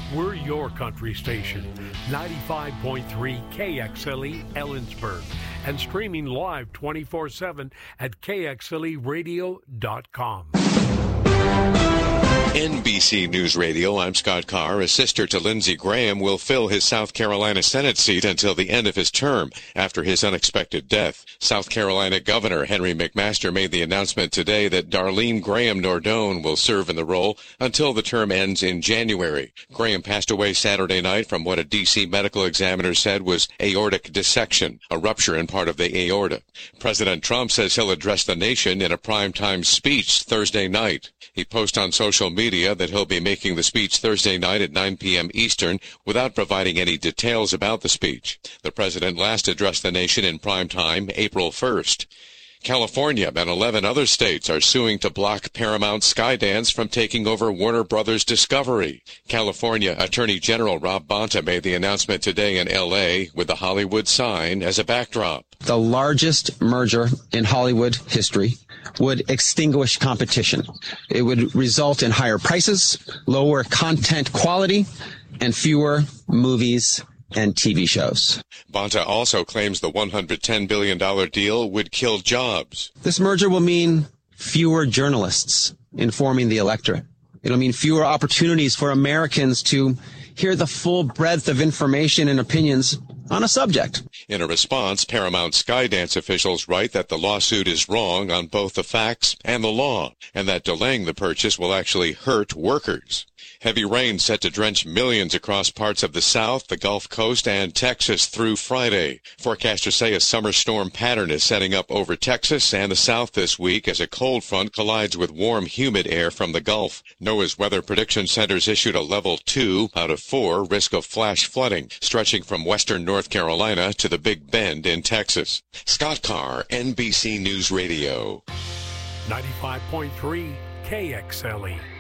We're your country station, 95.3 KXLE Ellensburg, and streaming live 24/7 at KXLEradio.com. NBC News Radio, I'm Scott Carr. A sister to Lindsey Graham will fill his South Carolina Senate seat until the end of his term after his unexpected death. South Carolina Governor Henry McMaster made the announcement today that Darlene Graham Nordone will serve in the role until the term ends in January. Graham passed away Saturday night from what a D.C. medical examiner said was aortic dissection, a rupture in part of the aorta. President Trump says he'll address the nation in a primetime speech Thursday night. He posted on social media that he'll be making the speech Thursday night at 9 p.m. Eastern without providing any details about the speech. The president last addressed the nation in prime time April 1st. California and 11 other states are suing to block Paramount Skydance from taking over Warner Brothers Discovery. California Attorney General Rob Bonta made the announcement today in L.A. with the Hollywood sign as a backdrop. The largest merger in Hollywood history would extinguish competition. It would result in higher prices, lower content quality, and fewer movies and TV shows. Bonta also claims the $110 billion deal would kill jobs. This merger will mean fewer journalists informing the electorate. It'll mean fewer opportunities for Americans to hear the full breadth of information and opinions on a subject. In a response, Paramount Skydance officials write that the lawsuit is wrong on both the facts and the law, and that delaying the purchase will actually hurt workers. Heavy rain set to drench millions across parts of the South, the Gulf Coast, and Texas through Friday. Forecasters say a summer storm pattern is setting up over Texas and the South this week as a cold front collides with warm, humid air from the Gulf. NOAA's Weather Prediction Centers issued a level 2 out of 4 risk of flash flooding, stretching from western North Carolina to the Big Bend in Texas. Scott Carr, NBC News Radio. 95.3 KXLE.